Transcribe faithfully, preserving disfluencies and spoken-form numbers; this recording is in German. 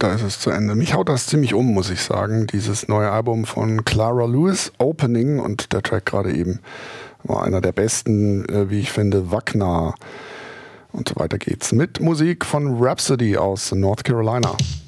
da ist es zu Ende. Mich haut das ziemlich um, muss ich sagen. Dieses neue Album von Clara Lewis, Opening, und der Track gerade eben war einer der besten, äh, wie ich finde, Wagner. Und so weiter geht's mit Musik von Rhapsody aus North Carolina.